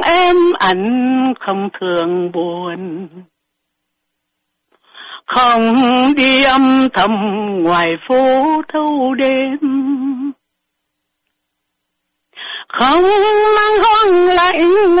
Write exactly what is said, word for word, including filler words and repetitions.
em anh không thường buồn, không đi âm thầm ngoài phố thâu đêm, không mang hoang lạnh